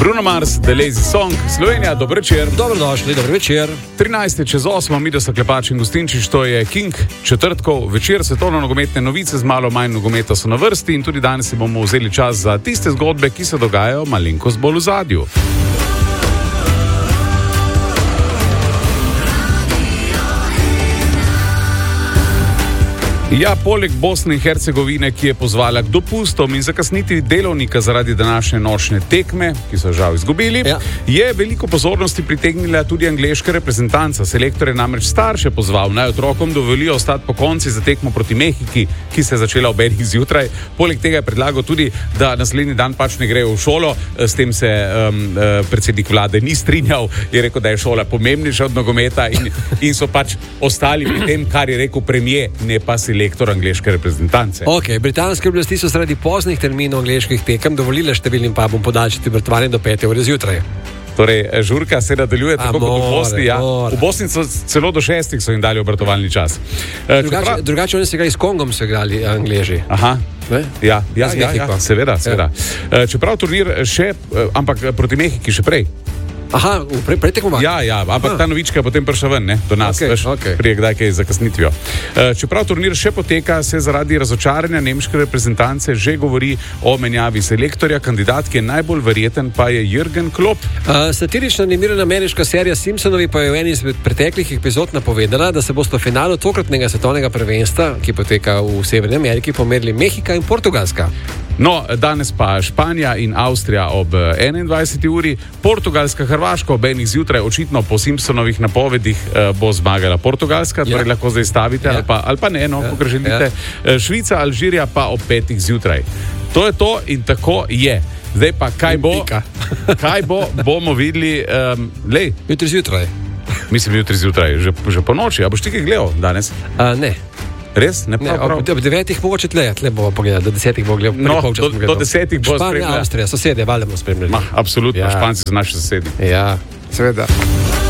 Bruno Mars, The Lazy Song, Slovenija, dober večer. Dobrodošli, dober večer. 13:08, mi da so Klepač in Gostinčič, to je King, četrtkov večer, svetovno nogometne novice, z malo manj nogometa so na vrsti in tudi danes si bomo vzeli čas za tiste zgodbe, ki se dogajajo malenkost bolj v zadju. Ja, poleg Bosne in Hercegovine, ki je pozvala k dopustom in zakasniti delovnika zaradi današnje nočne tekme, ki so žal izgubili, je veliko pozornosti pritegnila tudi angleška reprezentanca. Selektor je namreč starše pozval, naj otrokom dovolijo ostati po konci za tekmo proti Mehiki, ki se je začela ob 1 zjutraj. Poleg tega je predlagal tudi, da naslednji dan pač ne grejo v šolo. S tem se predsednik vlade ni strinjal, je rekel, da je šola pomembnejša od nogometa in so pač ostali pri tem, kar je rekel premier, ne pa selektor angleške reprezentance. Ok, britanske oblasti so zaradi poznih terminov angleških tekem dovolile številnim pubom podaljšati obratovanje do 5 ure zjutraj. Torej, žurka se nadaljuje tako kot v Bosni. Ja. V Bosni so celo do 6 so jim dali obratovalni čas. Drugače oni se igrali s Kongom, so igrali Angleži. Aha. Ja, seveda. Čeprav turnir še, ampak proti Mehiki še prej. Aha, prej tekmovanje. Ja, ampak ta novička je potem prišla ven, ne, do nas, prije kdaj kaj zakasnitvijo. Čeprav turnir še poteka, se zaradi razočaranja nemške reprezentance že govori o menjavi selektorja. Kandidat, ki je najbolj verjeten, pa je Jürgen Klopp. Satirična animirana ameriška serija Simpsonovi pa je v eni izmed preteklih epizod napovedala, da se bosta v finalu tokratnega svetovnega prvenstva, ki poteka v Severni Ameriki, pomerili Mehika in Portugalska. No, danes pa Španija in Avstrija ob 21. uri, Portugalska, Hrvaška ob 1 zjutraj, očitno po Simpsonovih napovedih bo zmagala Portugalska, torej lahko zdaj stavite ali pa ne, kakor želite. Švica, Alžirija pa ob 5 zjutraj. To je to in tako je. Zdaj pa kaj bo, bomo videli. Jutri zjutraj. Mislim, jutri zjutraj, že po noči. A boš ti kaj gledal danes? Ne. Res? Ne, prav. Ob 9 mogoče tle bomo pogledali, do 10 bo gledal. Do 10 bo Španija, Avstrija, sosedje, valjda bomo spremljali. Absolutno, Španci so naši sosedi. Ja, seveda.